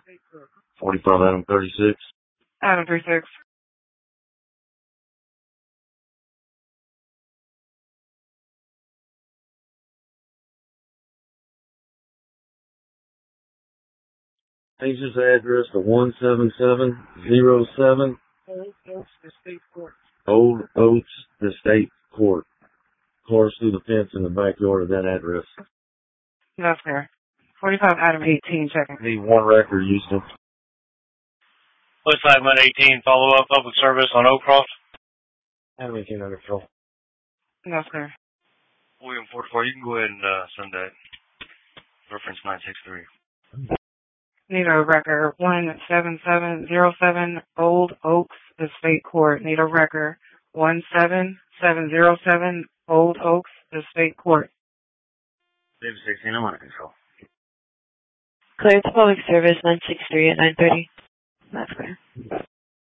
45 Adam 36. Adam 36. Change his address to 17707 Old Oaks Estate Court. Cars through the fence in the backyard of that address. That's fair. 45 Adam 18, checking. Need one record, Houston. West Segment 18, follow-up public service on Oakcroft. Adam 18 under control. That's fair. William 44, you can go ahead and send that. Reference 963. Need a record 17707 Old Oaks Estate Court. Need a record 17707 Old Oaks Estate Court. David 16, I'm under control. Clear to public service 963 at 9:30. That's clear.